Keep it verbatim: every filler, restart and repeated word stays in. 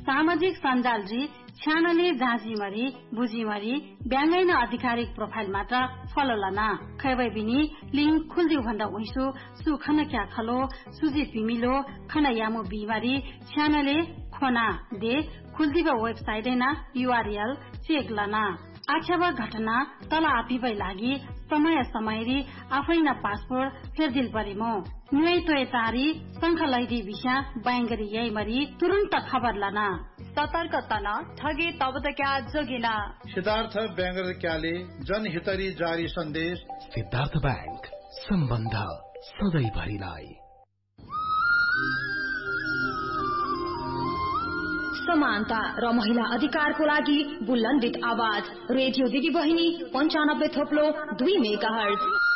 सामाजिक सञ्जाल री छ्यानले जाँचीमरी बुझीमरी ब्याङ्गैन आधिकारिक प्रोफाइल मात्र फलो लना खैबै बिनी लिंक खुल्दिउ भन्दा उइसु सुखन क्या खलो सुजी पिमिलो खना यामो बिमारी छ्यानले खोना दे खुल्दिबा वेबसाइट ना यूआरएल चेक लना आक्षेप घटना तला आपिबै लागि समय समयरी आफैना पासपोर्ट फेरदिल परिमो न्युई तोय तारी संख लैदी विषा बैंगरी यही मरी तुरंत खबर लना सतर्क तना ठगे तब त क्या जोगिना सिद्धार्थ बैंगर क्याले जनहितरी जारी सन्देश सिद्धार्थ बैंक सम्बन्ध सधैँ भरिलाई समानता र महिला अधिकारको लागि बुलन्दित आवाज रेडियो दिदी बहिनी पञ्चानब्बे थोप्लो दुई मेगा हर्ज